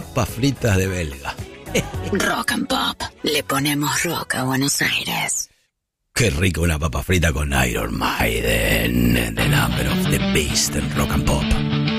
papas fritas de Belga. Rock and Pop. Le ponemos rock a Buenos Aires. Qué rico una papa frita con Iron Maiden. The Number of the Beast en Rock and Pop.